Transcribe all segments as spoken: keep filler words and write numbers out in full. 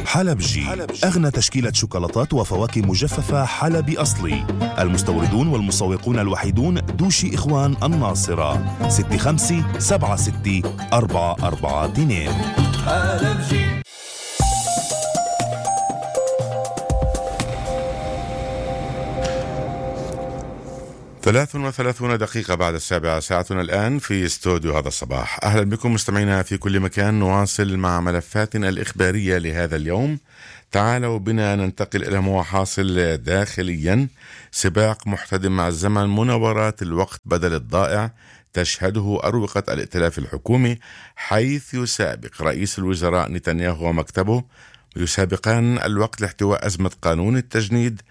حلبجي، أغنى تشكيلة شوكولاتات وفواكه مجففة حلبي أصلي. المستوردون والمسوقون الوحيدون دوشي إخوان الناصرة. ستة خمسة سبعة ستة أربعة أربعة اثنين. حلبجي. ثلاث وثلاثون دقيقة بعد السابعة، ساعتنا الآن في استوديو هذا الصباح. أهلا بكم مستمعينا في كل مكان. نواصل مع ملفاتنا الإخبارية لهذا اليوم. تعالوا بنا ننتقل إلى ما هو حاصل داخليا. سباق محتدم مع الزمن، مناورات الوقت بدل الضائع تشهده أروقة الائتلاف الحكومي، حيث يسابق رئيس الوزراء نتنياهو ومكتبه يسابقان الوقت لاحتواء أزمة قانون التجنيد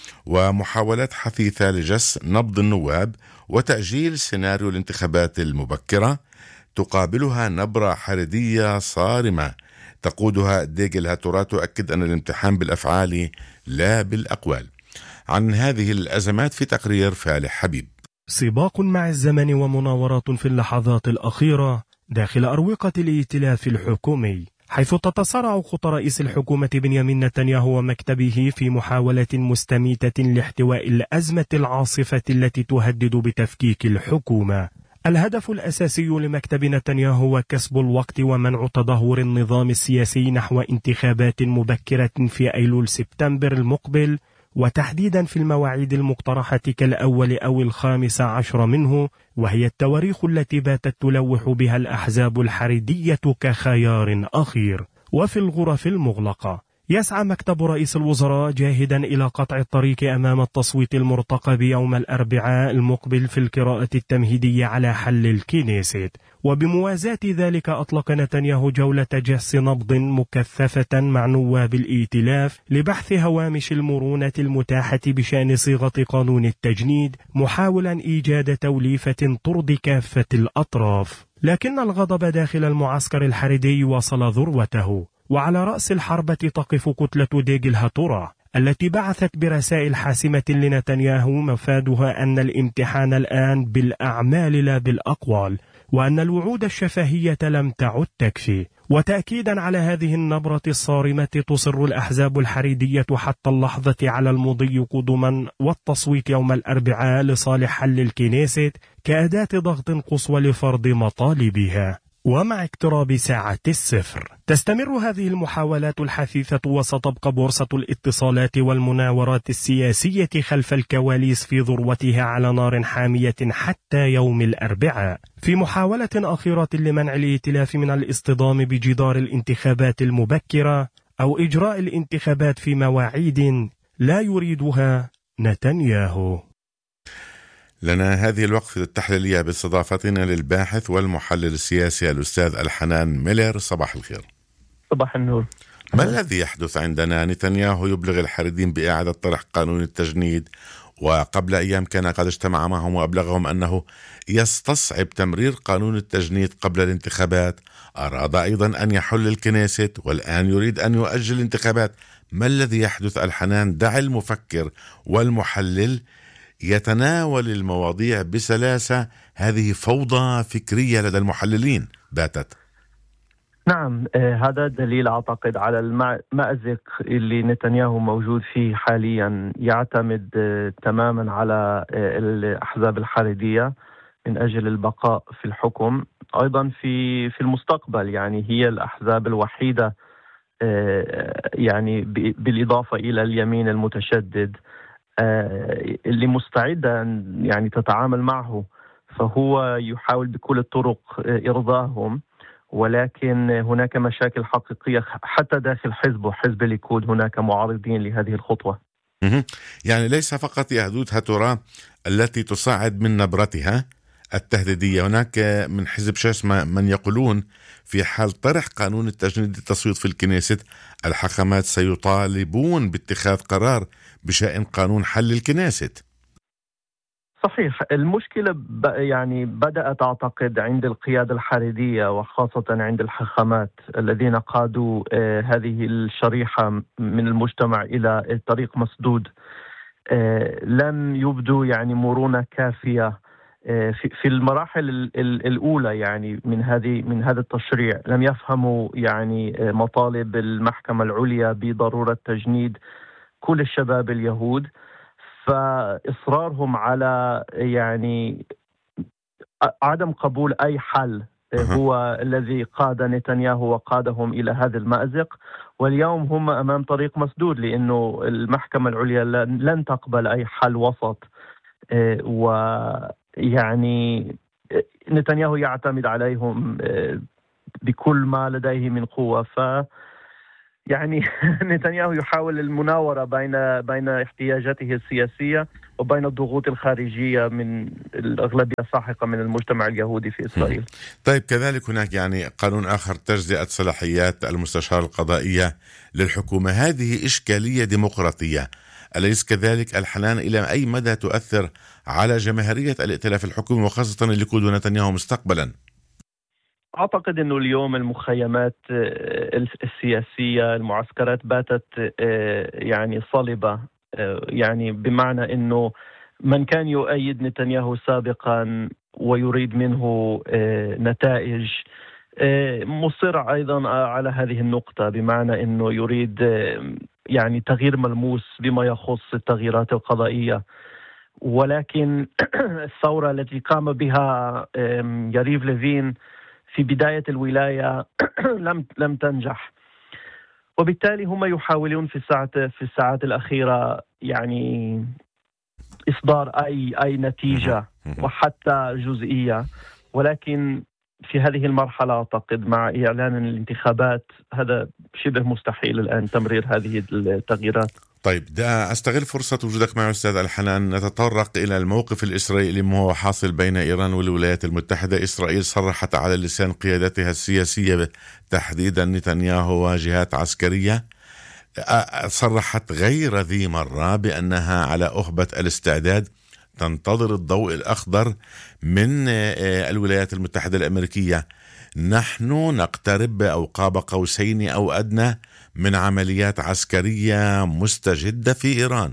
ومحاولات حثيثة لجس نبض النواب وتأجيل سيناريو الانتخابات المبكرة. تقابلها نبرة حردية صارمة تقودها ديجل هاتورا تؤكد أن الامتحان بالأفعال لا بالأقوال. عن هذه الأزمات في تقرير فالح حبيب. سباق مع الزمن ومناورات في اللحظات الأخيرة داخل أروقة الائتلاف الحكومي، حيث تتصارع خطى رئيس الحكومة بنيامين نتنياهو ومكتبه في محاولة مستميتة لاحتواء الأزمة العاصفة التي تهدد بتفكيك الحكومة. الهدف الأساسي لمكتب نتنياهو هو كسب الوقت ومنع تدهور النظام السياسي نحو انتخابات مبكرة في أيلول سبتمبر المقبل، وتحديدا في المواعيد المقترحة كالأول أو الخامس عشر منه، وهي التواريخ التي باتت تلوح بها الأحزاب الحريدية كخيار أخير. وفي الغرف المغلقة يسعى مكتب رئيس الوزراء جاهدا إلى قطع الطريق أمام التصويت المرتقب يوم الأربعاء المقبل في القراءة التمهيدية على حل الكنيست. وبموازاة ذلك أطلق نتنياهو جولة جس نبض مكثفة مع نواب الائتلاف لبحث هوامش المرونة المتاحة بشأن صيغة قانون التجنيد، محاولا إيجاد توليفة ترضي كافة الأطراف. لكن الغضب داخل المعسكر الحريدي وصل ذروته، وعلى رأس الحربة تقف كتلة ديجل هاتورا التي بعثت برسائل حاسمة لنتنياهو مفادها أن الامتحان الآن بالأعمال لا بالأقوال، وأن الوعود الشفهية لم تعد تكفي. وتأكيدا على هذه النبرة الصارمة تصر الأحزاب الحريدية حتى اللحظة على المضي قدما والتصويت يوم الأربعاء لصالح حل الكنيست كأداة ضغط قصوى لفرض مطالبها. ومع اقتراب ساعة الصفر تستمر هذه المحاولات الحثيثة، وستبقى بورصة الاتصالات والمناورات السياسية خلف الكواليس في ذروتها على نار حامية حتى يوم الأربعاء، في محاولة أخيرة لمنع الائتلاف من الاصطدام بجدار الانتخابات المبكرة أو إجراء الانتخابات في مواعيد لا يريدها نتنياهو. لنا هذه الوقفة التحليلية باستضافتنا للباحث والمحلل السياسي الأستاذ الحنان ميلر. صباح الخير. صباح النور. ما الذي يحدث عندنا نتنياهو يبلغ الحريدين بإعادة طرح قانون التجنيد، وقبل أيام كان قد اجتمع معهم وأبلغهم أنه يستصعب تمرير قانون التجنيد قبل الانتخابات، أراد أيضا أن يحل الكنيست، والآن يريد أن يؤجل الانتخابات. ما الذي يحدث الحنان؟ دع المفكر والمحلل يتناول المواضيع بسلاسة. هذه فوضى فكرية لدى المحللين باتت. نعم، آه هذا دليل أعتقد على المأزق اللي نتنياهو موجود فيه حاليا، يعتمد آه تماما على آه الأحزاب الحريدية من أجل البقاء في الحكم. أيضا في في المستقبل يعني هي الأحزاب الوحيدة آه يعني بالإضافة إلى اليمين المتشدد اللي مستعدة يعني تتعامل معه، فهو يحاول بكل الطرق إرضاهم. ولكن هناك مشاكل حقيقية حتى داخل حزبه، حزب الليكود، هناك معارضين لهذه الخطوة. يعني ليس فقط يهدود هاتورا التي تصاعد من نبرتها التهديدية، هناك من حزب شاسمة من يقولون في حال طرح قانون التجنيد للتصويت في الكنيست الحكمات سيطالبون باتخاذ قرار بشأن قانون حل الكنيست. صحيح، المشكلة ب يعني بدأت أعتقد عند القيادة الحريدية، وخاصة عند الحكمات الذين قادوا آه هذه الشريحة من المجتمع إلى طريق مسدود. آه لم يبدوا يعني مرونة كافية في في المراحل الأولى يعني من هذه من هذا التشريع لم يفهموا يعني مطالب المحكمة العليا بضرورة تجنيد كل الشباب اليهود، فإصرارهم على يعني عدم قبول أي حل هو الذي قاد نتنياهو وقادهم إلى هذا المأزق. واليوم هم أمام طريق مسدود، لأنه المحكمة العليا لن تقبل أي حل وسط، ويعني نتنياهو يعتمد عليهم بكل ما لديه من قوة. ف يعني نتنياهو يحاول المناورة بين بين احتياجاته السياسية وبين الضغوط الخارجية من الأغلبية الساحقة من المجتمع اليهودي في إسرائيل. طيب، كذلك هناك يعني قانون آخر تجزئة صلاحيات المستشار القضائية للحكومة. هذه إشكالية ديمقراطية، أليس كذلك؟ الحنان إلى أي مدى تؤثر على جماهيرية الائتلاف الحكومي وخاصة اللي يقوده نتنياهو مستقبلا؟ أعتقد أنه اليوم المخيمات السياسية، المعسكرات باتت يعني صلبة، يعني بمعنى أنه من كان يؤيد نتنياهو سابقا ويريد منه نتائج مصر أيضا على هذه النقطة، بمعنى أنه يريد يعني تغيير ملموس بما يخص التغييرات القضائية. ولكن الثورة التي قام بها ياريف ليفين في بداية الولاية لم لم تنجح، وبالتالي هم يحاولون في الساعات في الساعات الأخيرة يعني إصدار أي أي نتيجة وحتى جزئية. ولكن في هذه المرحلة أعتقد مع إعلان الانتخابات هذا شبه مستحيل الآن تمرير هذه التغييرات. طيب، ده أستغل فرصة وجودك معي أستاذ الحنان، نتطرق إلى الموقف الإسرائيلي ما هو حاصل بين إيران والولايات المتحدة. إسرائيل صرحت على لسان قيادتها السياسية تحديدا نتنياهو وجهات عسكرية، صرحت غير ذي مرة بأنها على أهبة الاستعداد تنتظر الضوء الأخضر من الولايات المتحدة الأمريكية. نحن نقترب أو قاب قوسين أو أدنى من عمليات عسكرية مستجدة في إيران.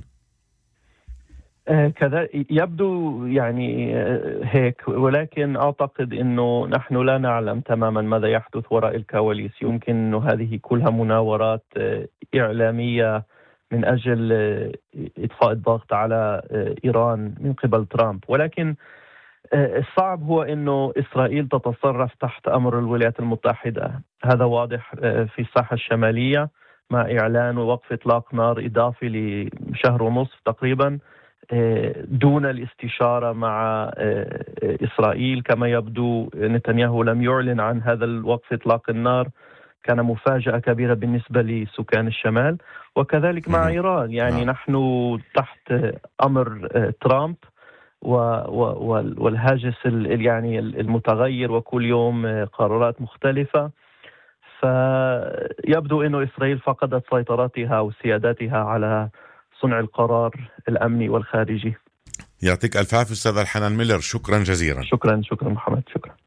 كذا يبدو يعني هيك، ولكن أعتقد أنه نحن لا نعلم تماما ماذا يحدث وراء الكواليس. يمكن أنه هذه كلها مناورات إعلامية من أجل إضفاء الضغط على إيران من قبل ترامب، ولكن الصعب هو أنه إسرائيل تتصرف تحت أمر الولايات المتحدة. هذا واضح في الساحة الشمالية مع إعلان ووقف إطلاق نار إضافي لشهر ونصف تقريبا دون الاستشارة مع إسرائيل. كما يبدو نتنياهو لم يعلن عن هذا الوقف إطلاق النار، كان مفاجأة كبيرة بالنسبة لسكان الشمال. وكذلك مع إيران، يعني نحن تحت أمر ترامب والهاجس يعني المتغير وكل يوم قرارات مختلفة. فيبدو أن إسرائيل فقدت سيطرتها وسيادتها على صنع القرار الأمني والخارجي. يعطيك ألف عافية أستاذ الحنان ميلر، شكرا جزيلا. شكرا شكرا محمد، شكرا.